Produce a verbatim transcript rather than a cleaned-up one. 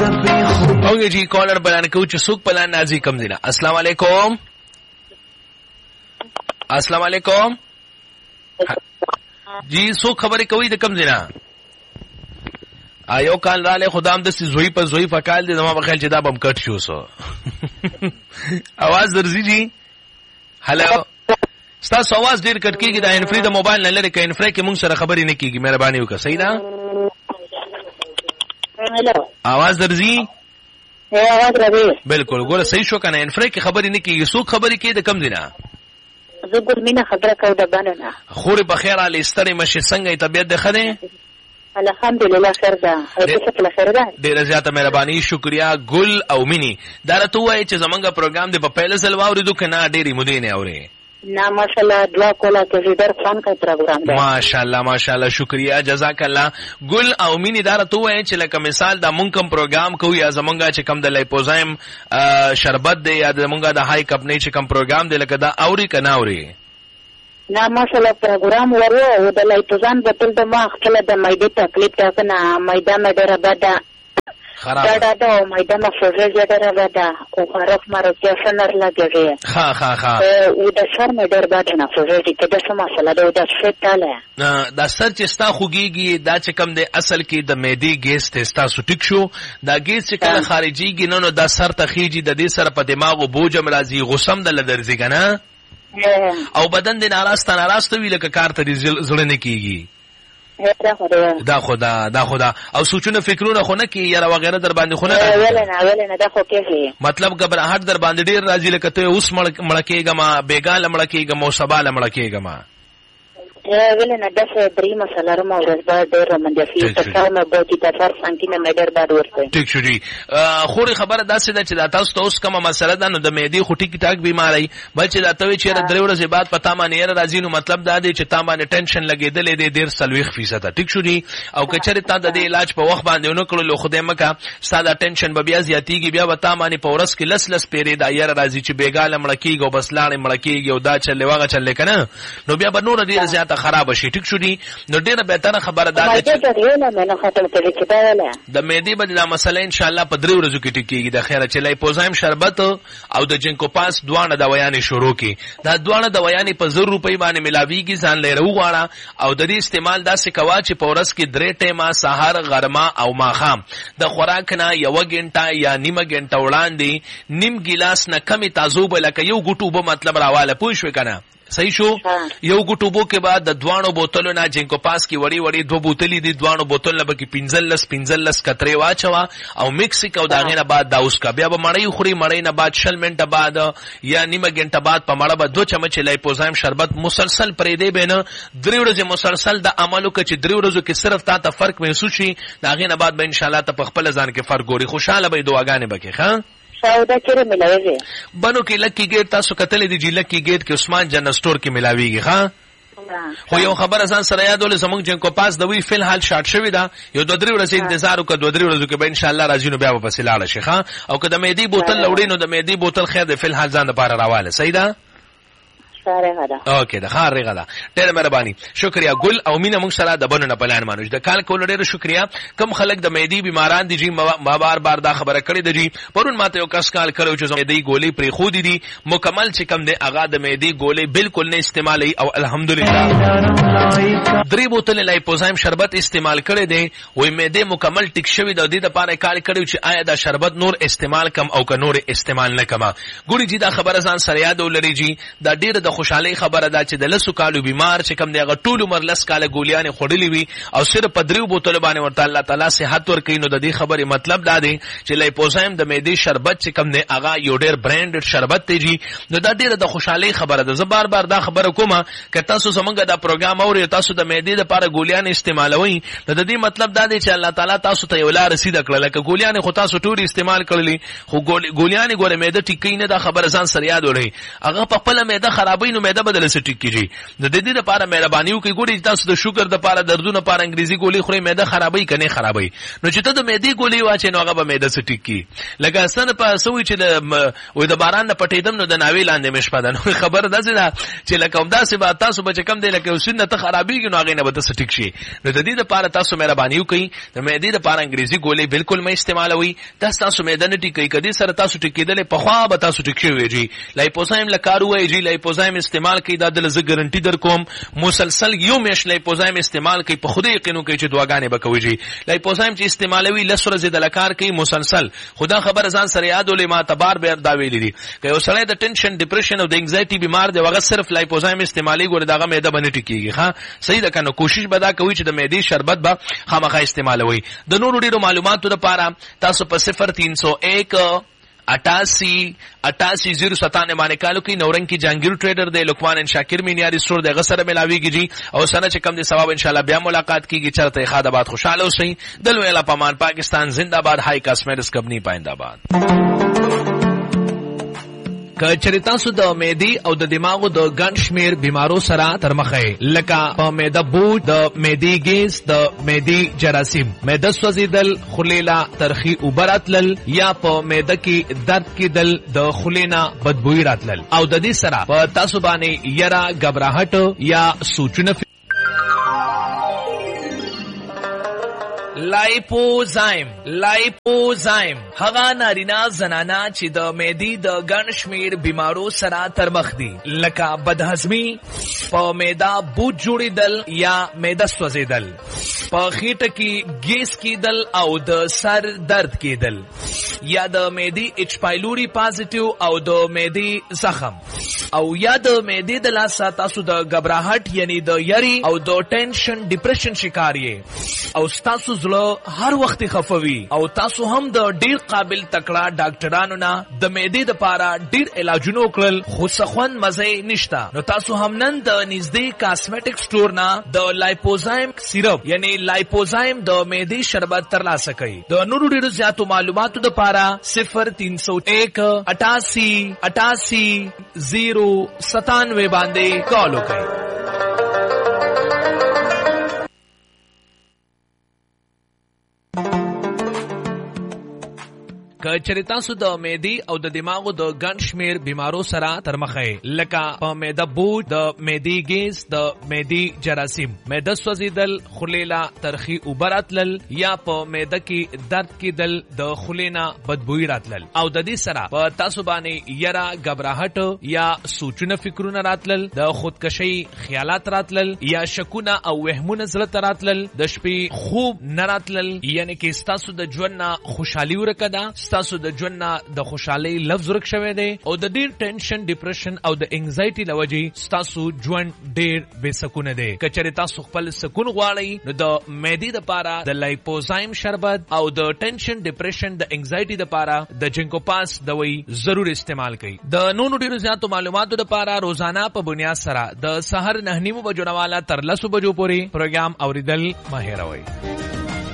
اوګه جی کالر بیان کوي چې څوک پلان نازي کم دینه. السلام علیکم. السلام علیکم جی څوک خبرې کوي د کم دینه؟ ایو کال رااله خدام د زوی په زوی فکال دي زما په خیال چې دا بم کټ شو سو आवाज درځي جی. هالو ستاسو आवाज ډیر کټ کیږي دا انفری د موبایل نه لري ک انفری کې مونږ سره خبرې نه کیږي. مهرباني وکړه. صحیح ده؟ هلو आवाज درځي؟ اے आवाज راځي. بالکل ګوره صحیح شو کنه. انفری کې خبرې نه کیږي. څوک خبرې کوي د کم دینه؟ زه ګل مینا خبره کوم د باندې. خوري بخیر علي ستړي مشه څنګه طبيعت ده خده؟ الحمدلله خیر ده. څه خیر ده؟ ډیره زیاته مهرباني شکریا. ګل او مینی دا راته وایي چې زمونږ پروګرام د په پیل ځل واوریدو کنه ډیری مودې نه اوري. نه ماشاءالله دعا کوله چې ډېر فن کوي پروګرام ده. ماشاءالله ماشاءالله شکریا جزاک الله. ګل او مینی دا راته وایي چې لکه مثال دا مونږ کوم پروګرام کوو یا زمونږ چې کوم د لیپوزایم شربت دی یا زمونږ د هاي کمپنی چې کوم پروګرام دی لکه دا اوري کنه اوري؟ نه ماشاءالله پروګرام ورو او د لیپوزان بتل د ما خپل د مېده تکلیف تا کنه مېده مې ډېر بده خراب دا دا او مېده ما فوجه ډېر بده او خراب مرګ سنر لګي. ها ها ها او د سر مې ډېر بده نه فوجه دي ته د څه مسله ده د شتاله دا سر چې ستا خوږیږي دا چې کم دی اصل کې د معدې ګیس ته ستا سټیک شو. دا ګیس چې کله خارجيږي نو نو دا سر ته خيږي د دې سره په دماغ او بوجم راځي غوسم د لدرځي کنه او بدن د ناراسته ناراسته وی لکه کار ته زړه نه کیږي. دا خدا دا خدا او سوچونه فکرونه خو نه کی یاره وغیرہ در باندې خو نه ولنه ولنه دا خو کیږي. مطلب غبرهټ در باندې ډیر راځي لکه ته اوس مړکیږه ما بیګال مړکیږه مو سبال مړکیږه ما ولنه دا څه درې مسله رمو ورځ بعد ډیر مندفي تاسو مې بوتي تاسو سانتینه مې ډیر بعد ورته. ټیک شو جی. خوري خبره داسې ده چې دا تاسو ته اوس کومه مسله ده نو د معدې خټي کې تاک بیماری بل چې دا ته چې درې ورځې بعد پتا باندې راځي نو مطلب دا دی چې تا باندې ټینشن لګیدلې دی ډیر سلويخ فیصد. ټیک شو جی. او کچره تا د علاج په وخت باندې ونو کړو خدای مکه ستاسو ټینشن به بیا زیاتیږي بیا وتا باندې په ورځ کې لس لس پیری دا یاره راځي چې بیګاله مړکیږي او بس لاړې مړکیږي او دا چلې واغه چلې کنه نو بیا به نور ډیر زیاته خراب شي. ټیک شو دی. نو ډیره بهتره خبره ده چې د معدې باندې دا مسله ان شاء الله په درې ورځو کې ټیکيږي. د خیره چې لیپوزایم شربت او د جنکو پاس دوانه دوايانې شروع کی. دا دوانه دوايانې په زر روپۍ باندې ملاويږي ځان لري وغواړه او د دې استعمال داسې کوا چې په ورځ کې درې ټیمه سحر غرمه او ماخام د خوراک نه یو غنټه یا نیمه غنټه وړاندې نیم ګلاس نه کمی تازه به لکه یو ګټو به مطلب راواله پوه شو کنه. صحیح شو. یو ګټوبو کې بعد د دوانو بوتلو نه جنکو پاس کې وړي وړي دو بوتلې دي دوانو بوتل نه به کې پنځلس پنځلس کترې واچوا او میکس کو دا غینه بعد دا اوس کا بیا به مړی خوري مړی نه بعد شل منټه بعد یا نیمه غنټه بعد په مړه به دو چمچ لیپوزایم شربت مسلسل پرې دی بینه درې ورځې مسلسل د عملو کې چې درې ورځو کې صرف تا ته فرق محسوس شي دا غینه بعد به ان شاء الله ته په خپل ځان کې فرق ګوري. خوشاله به دعاګانې بکې ښا سودا چیرې ملاويږي؟ بنو کې لکی گیټ تاسو کتلې دی چې لکی گیټ کې عثمان جنرال سٹور کې ملاويږي ښا. خو یو خبر اسان سره یادول زمونږ جنکو پاس دوی فل حال شارټ شوی دا یو دوه درې ورځې انتظار وکړو دوه درې ورځې کې به ان شاء الله راځي نو بیا به پسې لاړ شي ښا. او که د مېدی بوتل لوړې نو د مېدی بوتل خیر د فل حال ځان لپاره راواله. صحیح ده؟ اوکې د خار رغلا ډېر مهرباني شکریا. ګل او مینا موږ سره د بنو نه پلان مانوش د کال کول ډېر شکریا. کم خلک د مېدی بیماران دي جی ما بار بار دا خبره کړې ده جی پرون ماته یو کس کال کړو چې مېدی ګولې پرې خو دي دي مکمل چې کم دي اغا د مېدی ګولې بالکل نه استعمالي او الحمدلله درې بوتل لیپوزایم شربت استعمال کړي دي وې مېدی مکمل ټیک شوی د دې لپاره کال کړو چې آیا دا شربت نور استعمال کم او که نور استعمال نه کما. ګوري جی دا خبره ځان سره یاد ولري جی دا ډېر د خوشحالي خبره ده چې د لسو کالو بیمار چې کم دی هغه ټول عمر لس کاله ګولیانې خوړلې وي او صرف په دریو بوتلو باندې ورته الله تعالی صحت ورکوي. نو د دې خبرې مطلب دا دی چې لیپوزایم د معدې شربت چې کم دی هغه یو ډېر برانډډ شربت دی جی. نو دا ډېره د خوشحالۍ خبره ده. زه بار بار دا خبره کومه که تاسو زمونږ دا پروګرام اورئ تاسو د معدې دپاره ګولیانې استعمالوئ نو د دې مطلب دا دی چې الله تعالی تاسو ته یو لاره سیده کړه. لکه ګولیانې خو تاسو ټولې استعمال کړلې خو ګولیانې ګوره معده ټیکوي نه دا خبره ځان سره یاد ولرئ. هغه په خپله معده خرابوي خرابې نو معده بدل سره ټیک کیږي. د دې لپاره مهرباني وکړئ ګوري تاسو د شوګر د لپاره دردونو لپاره انګریزي ګولۍ خوري معده خرابې کني خرابې نو چې ته د معدې ګولۍ واچې نو هغه به معده سره ټیک کی. لکه اسنه په سوي چې د وې د باران نه پټېدم نو د ناوی لاندې مش پدان خبر ده چې لکه همدا سي به تاسو به کم دی لکه وسنه ته خرابېږي نو هغه نه به تاسو ټیک شي. نو د دې لپاره تاسو مهرباني وکړئ د معدې لپاره انګریزي ګولۍ بالکل مې استعمالوي. تاسو معده نه ټیکي کدي سره تاسو ټیکېدل په خوا به تاسو ټیک شوی جی. لایپوزایم لکارو وای جی لایپوزایم استعمال کړئ دا د ز ګارانټي در کوم مسلسل یو میش لایپوزایم استعمال کړئ په خوده یقینو کوي چې دواګانې بکوي جی. لایپوزایم چې استعمالوي لسره زید لکار کوي مسلسل خدا خبر ځان سره یاد ولې ما تبار به دا ویلې دي که یو سړی د ټینشن ډیپریشن او د انګزایټي بیمار دی وغه صرف لایپوزایم استعمالي ګور دغه معده باندې ټیکيږي. ها صحیح ده کنه کوشش بدا کوي چې د معدې شربت به خامخا استعمالوي. د نورو ډیرو معلوماتو لپاره تاسو په صفر تین سو ایک اٹاسی اٹاسی زیرو ستانه باندې کالو کې نورنګ کی جانگیر ټریډر دی لقمان ان شاکر مینیاری سٹور د غسر ملاویږي جی او سره چې کم دي ثواب ان شاء الله بیا ملاقات کیږي. چرته خاطر بعد خوشاله اوسئ. دل ویلا پامان پاکستان زندہ باد. هائی کاسمیټکس کمپنی پاینده باد. که چریتا سو د معدې او د دماغو د ګڼ شمیر بیمارو سره تر مخه لکه په معده بوج د معدې ګیس د معدې جراثیم معده سوځیدل خلیلا ترخی اوبراتل یا په معده کې درد کېدل د خلینا بدبوئی راتل او د دې سره په تاسو باندې یرا غبرهټ یا سوچونه لایپوزایم لایپوزایم هغه نارینا زنانا چې د معدې د ګڼ شمیر بیمارو سره تر مخ دي لکه بدهضمي په معده بوج جوړېدل یا معده سوځېدل په خېټه کې ګیس کېدل او د سر درد کېدل یا د معدې اچ پایلوري پازیټیو او د معدې زخم او یا د معدې د لاسه تاسو د غبرهټ یعنی د یری او د ټینشن ډیپریشن شکار یې او تاسو زړه هر وخت خفوي او تاسو هم د ډیر قابل تکړه ډاکټرانو نه د معدې د پاره ډیر علاجونه وکړل خو سخن مزه نشتا نو تاسو هم نن د نږدې کاسمیټک سٹور نه د لایپوزایم سیرپ یعنی لایپوزایم د معدې شربت ترلاسه کړئ. د نورو ډیرو زیاتو معلوماتو د پاره صفر تین سو ایک اٹاسی اٹاسی زیرو ستانوے باندې کال وکړئ. که چریتا سو د معدې او د دماغو د ګڼ شمیر بیمارو سره تر مخه لکه په معده بوج د معدې ګیس د معدې جراثیم معده سوځیدل خلیلا ترخی اوبراتل یا په معده کې درد کېدل د خلینا بدبوئی راتل او د دې سره په تاسو باندې یرا غبرهټ یا سوچونه فکرونه راتل د خودکشي خیالات راتل یا شکونه او وهمونه زړه راتل د شپې خوب نه راتل یعنی کې تاسو د ژوند نه خوشحالي ورکدا تاسو د ژوند نه د خوشحالي لفظ ورک شوی دی او د ډیر ټینشن ډیپریشن او د انګزایټي لوجي تاسو ژوند ډیر بے سکونه دی. کچره تاسو خپل سکون غواړئ نو د معدې د پاره د لایپوزایم شربت او د ټینشن ډیپریشن د انګزایټي د پاره د جنکو پاس دوی ضرور استعمال کړئ. د نونو ډیرو زیاتو معلوماتو د پاره روزانه په بنیاد سره د سحر نه نیمو بجو والا تر لسو بجو پورې پروګرام اوریدل مه هېروئ.